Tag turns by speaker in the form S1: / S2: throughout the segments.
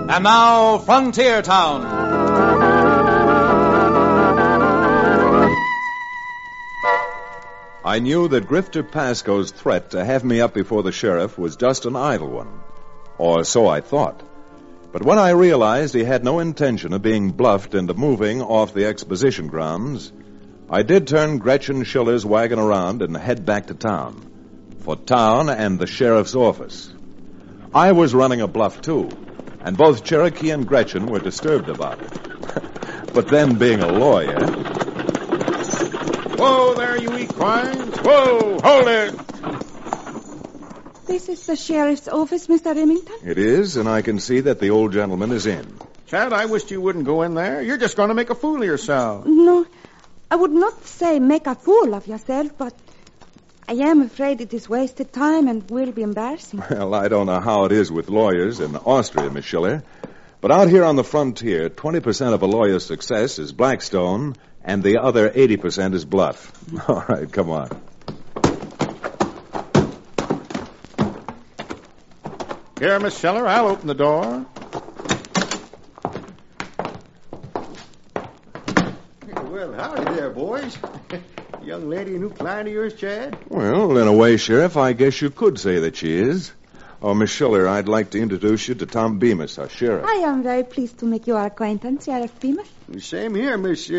S1: And now, Frontier Town.
S2: I knew that Grifter Pascoe's threat to have me up before the sheriff was just an idle one. Or so I thought. But when I realized he had no intention of being bluffed into moving off the exposition grounds, I did turn Gretchen Schiller's wagon around and head back to town. For town and the sheriff's office. I was running a bluff, too, and both Cherokee and Gretchen were disturbed about it. But then, being a lawyer...
S3: Whoa there, you equines! Whoa, hold it!
S4: This is the sheriff's office, Mr. Remington?
S2: It is, and I can see that the old gentleman is in.
S3: Chad, I wished you wouldn't go in there. You're just going to make a fool of yourself.
S4: No, I would not say make a fool of yourself, but I am afraid it is wasted time and will be embarrassing.
S2: Well, I don't know how it is with lawyers in Austria, Miss Schiller, but out here on the frontier, 20% of a lawyer's success is Blackstone, and the other 80% is bluff. All right, come on.
S3: Here, Miss Schiller, I'll open the door.
S5: Well, howdy there, boys. Young lady a new client of yours, Chad?
S2: Well, in a way, Sheriff, I guess you could say that she is. Oh, Miss Schiller, I'd like to introduce you to Tom Bemis, our sheriff.
S4: I am very pleased to make your acquaintance, Sheriff Bemis.
S5: Same here, Miss...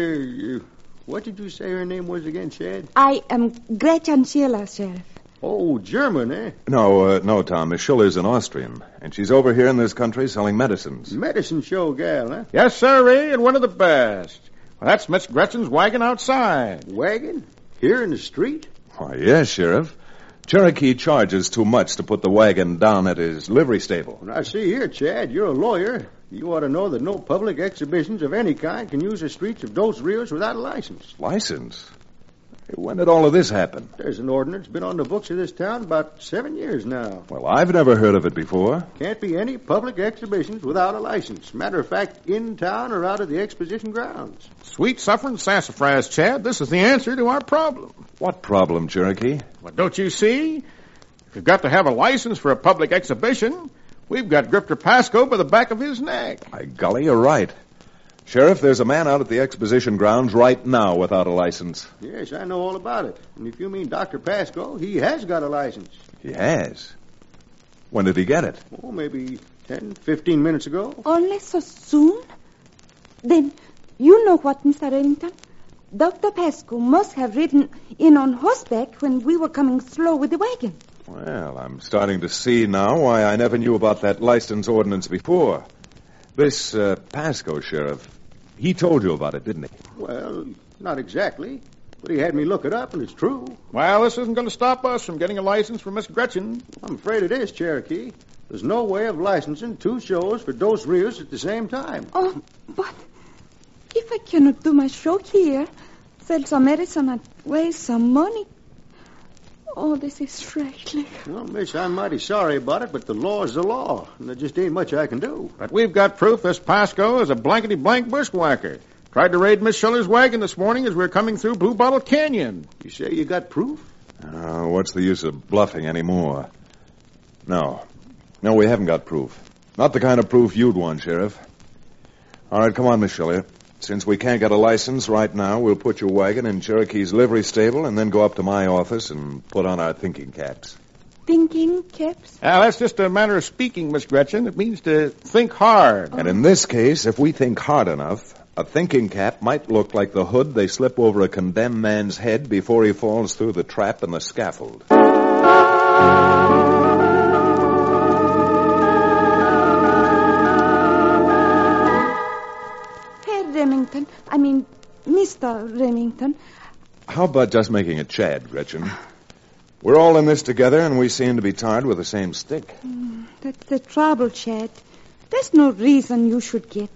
S5: what did you say her name was again, Chad?
S4: I am Gretchen Schiller, Sheriff.
S5: Oh, German, eh?
S2: No, Tom. Miss Schiller's an Austrian, and she's over here in this country selling medicines.
S5: Medicine show gal, huh?
S3: Yes, sirree, and one of the best. Well, that's Miss Gretchen's wagon outside.
S5: Wagon? Here in the street?
S2: Why, yes, Sheriff. Cherokee charges too much to put the wagon down at his livery stable.
S5: Now, see here, Chad, you're a lawyer. You ought to know that no public exhibitions of any kind can use the streets of Dos Rios without a license.
S2: License? When did all of this happen?
S5: There's an ordinance been on the books of this town about 7 years now.
S2: Well, I've never heard of it before.
S5: Can't be any public exhibitions without a license. Matter of fact, in town or out of the exposition grounds.
S3: Sweet suffering sassafras, Chad. This is the answer to our problem.
S2: What problem, Cherokee?
S3: Well, don't you see? If you've got to have a license for a public exhibition, we've got Grifter Pascoe by the back of his neck.
S2: By golly, you're right. Sheriff, there's a man out at the exposition grounds right now without a license.
S5: Yes, I know all about it. And if you mean Dr. Pascoe, he has got a license.
S2: He has? When did he get it?
S5: Oh, maybe 10, 15 minutes ago.
S4: Only so soon? Then you know what, Mr. Remington? Dr. Pascoe must have ridden in on horseback when we were coming slow with the wagon.
S2: Well, I'm starting to see now why I never knew about that license ordinance before. This Pascoe, Sheriff, he told you about it, didn't he?
S5: Well, not exactly. But he had me look it up, and it's true.
S3: Well, this isn't going to stop us from getting a license for Miss Gretchen.
S5: I'm afraid it is, Cherokee. There's no way of licensing 2 shows for Dos Rios at the same time.
S4: Oh, but if I cannot do my show here, sell some medicine and waste some money... Oh, this is frightful.
S5: Well, miss, I'm mighty sorry about it, but the law is the law, and there just ain't much I can do.
S3: But we've got proof this Pascoe is a blankety-blank bushwhacker. Tried to raid Miss Schiller's wagon this morning as we were coming through Blue Bottle Canyon.
S5: You say you got proof?
S2: What's the use of bluffing anymore? No, we haven't got proof. Not the kind of proof you'd want, Sheriff. All right, come on, Miss Schiller. Since we can't get a license right now, we'll put your wagon in Cherokee's livery stable and then go up to my office and put on our thinking caps.
S4: Thinking caps?
S3: That's just a matter of speaking, Miss Gretchen. It means to think hard.
S2: And in this case, if we think hard enough, a thinking cap might look like the hood they slip over a condemned man's head before he falls through the trap and the scaffold.
S4: Remington. I mean, Mr. Remington.
S2: How about just making it Chad, Gretchen? We're all in this together, and we seem to be tied with the same stick.
S4: That's the trouble, Chad. There's no reason you should get...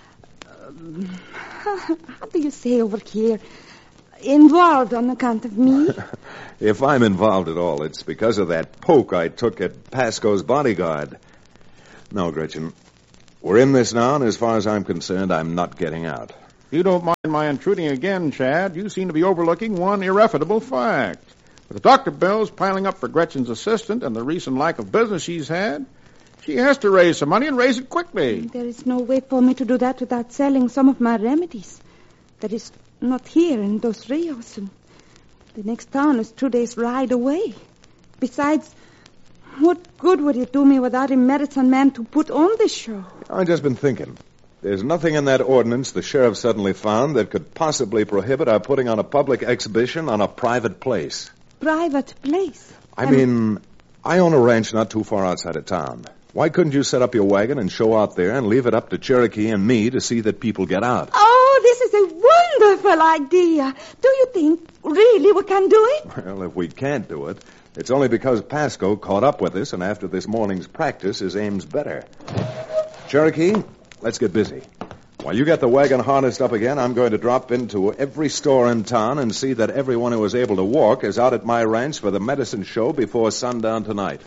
S4: how do you say over here? Involved on account of me?
S2: If I'm involved at all, it's because of that poke I took at Pascoe's bodyguard. No, Gretchen. We're in this now, and as far as I'm concerned, I'm not getting out.
S3: You don't mind my intruding again, Chad. You seem to be overlooking one irrefutable fact. With the doctor bills piling up for Gretchen's assistant and the recent lack of business she's had, She has to raise some money and raise it quickly.
S4: There is no way for me to do that without selling some of my remedies. That is not here in Dos Rios. And the next town is 2 days' ride away. Besides, what good would it do me without a medicine man to put on the show?
S2: I've just been thinking. There's nothing in that ordinance the sheriff suddenly found that could possibly prohibit our putting on a public exhibition on a private place.
S4: Private place?
S2: I mean, I own a ranch not too far outside of town. Why couldn't you set up your wagon and show out there and leave it up to Cherokee and me to see that people get out?
S4: Oh, this is a wonderful idea. Do you think really we can do it?
S2: Well, if we can't do it, it's only because Pasco caught up with us, and after this morning's practice, his aim's better. Cherokee, let's get busy. While you get the wagon harnessed up again, I'm going to drop into every store in town and see that everyone who is able to walk is out at my ranch for the medicine show before sundown tonight.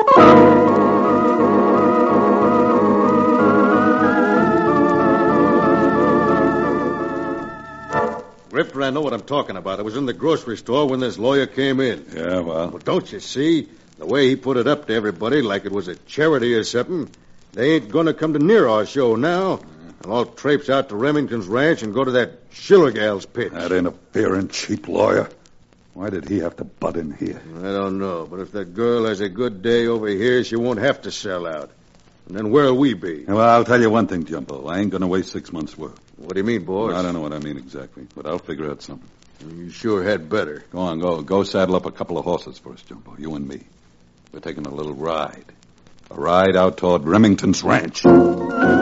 S5: Grifter, I know what I'm talking about. I was in the grocery store when this lawyer came in.
S6: Yeah, well?
S5: Well, don't you see? The way he put it up to everybody like it was a charity or something, they ain't going to come to near our show now. And all traipse out to Remington's ranch and go to that Schiller gal's pitch.
S6: That interfering cheap lawyer. Why did he have to butt in here?
S5: I don't know, but if that girl has a good day over here, she won't have to sell out. And then where'll we be?
S6: Well, I'll tell you one thing, Jumbo. I ain't going to waste 6 months' work.
S5: What do you mean, boss?
S6: I don't know what I mean exactly, but I'll figure out something.
S5: You sure had better.
S6: Go on, go saddle up a couple of horses for us, Jumbo, you and me. We're taking a little ride. A ride out toward Remington's ranch.